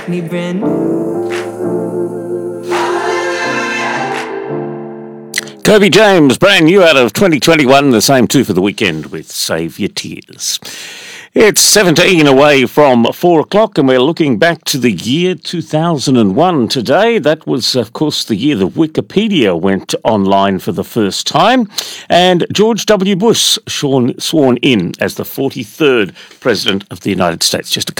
Me brand new. Kobe James, brand new out of 2021, the same too for the weekend with Save Your Tears. It's 17 away from 4 o'clock and we're looking back to the year 2001 today. That was, of course, the year that Wikipedia went online for the first time and George W. Bush sworn in as the 43rd President of the United States. Just a